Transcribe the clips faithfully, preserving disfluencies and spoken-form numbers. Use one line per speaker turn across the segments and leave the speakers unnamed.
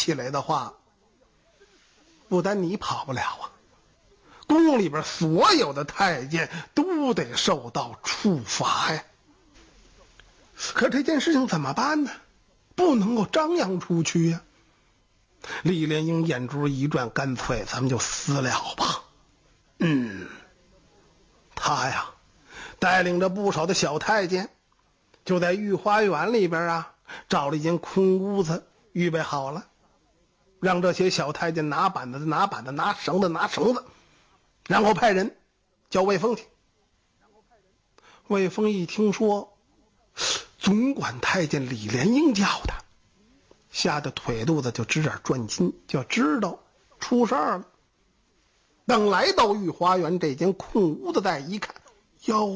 起来的话，不但你跑不了啊，宫里边所有的太监都得受到处罚呀。可这件事情怎么办呢？不能够张扬出去呀。李莲英眼珠一转，干脆咱们就私了吧。嗯，他呀带领着不少的小太监，就在御花园里边啊找了一间空屋子，预备好了，让这些小太监拿板子拿板子，拿绳子拿绳子，然后派人叫魏峰去。魏峰一听说总管太监李莲英叫他，吓得腿肚子就直点转筋，就知道出事儿了。等来到御花园这间空屋子，再一看，哟，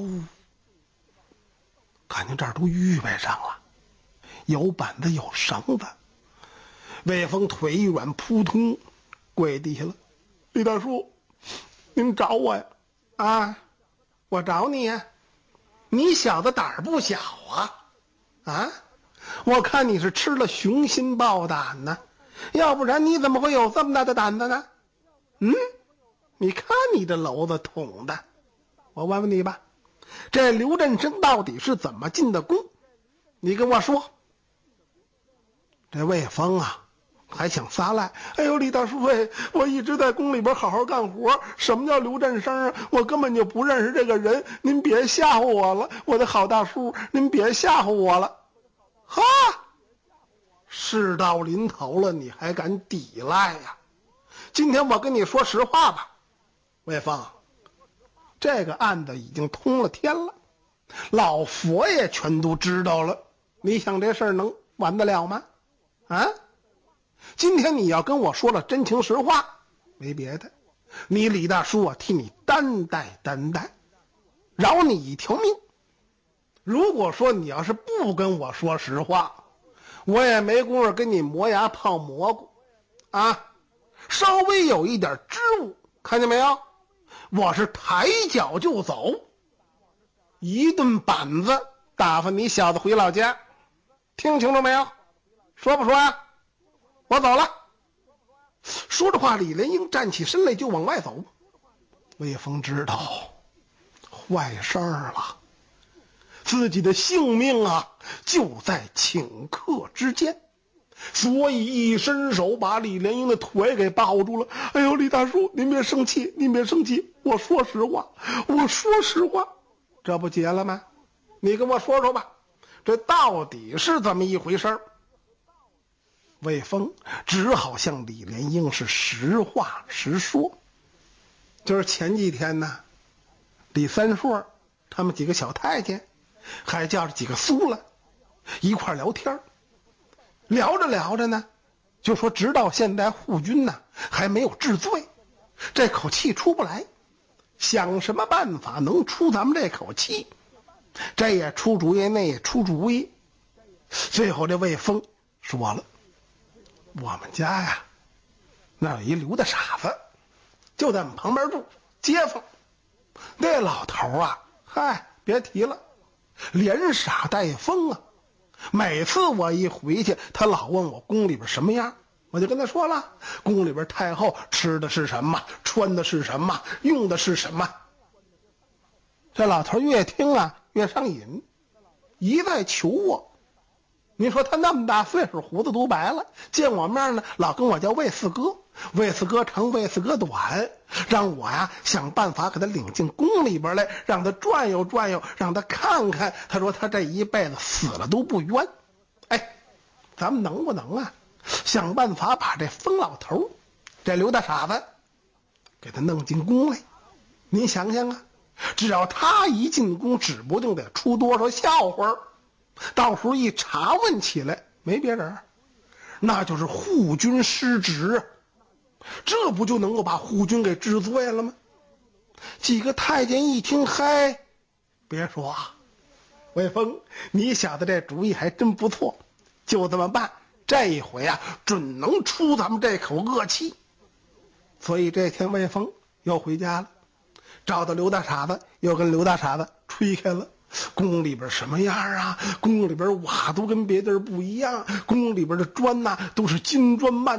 感情这儿都预备上了，有板子有绳子。魏峰腿一软，扑通跪地下了。李大叔，您找我呀？啊，我找你呀。你小子胆儿不小啊！啊，我看你是吃了雄心豹胆呢，要不然你怎么会有这么大的胆子呢？嗯，你看你这篓子捅的，我问问你吧，这刘振生到底是怎么进的宫？你跟我说。这魏峰啊还想撒赖，哎呦，李大叔哎，我一直在宫里边好好干活，什么叫刘振生啊？我根本就不认识这个人，您别吓唬我了，我的好大叔，您别吓唬我了。哈，事到临头了，你还敢抵赖呀？今天我跟你说实话吧，魏峰，这个案子已经通了天了，老佛爷全都知道了，你想这事儿能完得了吗？啊？今天你要跟我说了真情实话，没别的，你李大叔啊替你担待担待，饶你一条命。如果说你要是不跟我说实话，我也没工夫跟你磨牙泡蘑菇啊。稍微有一点支吾，看见没有，我是抬脚就走，一顿板子打发你小子回老家，听清楚没有？说不说啊？我走了。说着话，李莲英站起身来就往外走。魏峰知道坏事儿了，自己的性命啊就在顷刻之间，所以一伸手把李莲英的腿给抱住了。哎呦，李大叔，您别生气，您别生气，我说实话，我说实话，这不结了吗？你跟我说说吧，这到底是怎么一回事儿？魏峰只好向李莲英是实话实说。就是前几天呢，李三硕他们几个小太监还叫着几个苏了一块聊天，聊着聊着呢，就说直到现在护军呢还没有治罪，这口气出不来，想什么办法能出咱们这口气？这也出主意，那也出主意。最后这魏峰说了，我们家呀那有一刘大傻子，就在我们旁边住，街坊。那老头啊，嗨，别提了，连傻带疯啊。每次我一回去，他老问我宫里边什么样，我就跟他说了，宫里边太后吃的是什么，穿的是什么，用的是什么。这老头越听啊越上瘾，一再求我。你说他那么大岁数，胡子都白了，见我面呢老跟我叫魏四哥，魏四哥长魏四哥短，让我呀想办法给他领进宫里边来，让他转悠转悠，让他看看，他说他这一辈子死了都不冤。哎，咱们能不能啊想办法把这疯老头这刘大傻子给他弄进宫来？您想想啊，只要他一进宫，指不定得出多少笑话儿，到时候一查问起来，没别人，那就是护军失职，这不就能够把护军给治罪了吗？几个太监一听，嗨，别说啊，魏峰，你小子这主意还真不错，就这么办，这一回啊准能出咱们这口恶气。所以这天魏峰又回家了，找到刘大傻子，又跟刘大傻子吹开了宫里边什么样啊，宫里边瓦都跟别地儿不一样，宫里边的砖呐、啊、都是金砖慢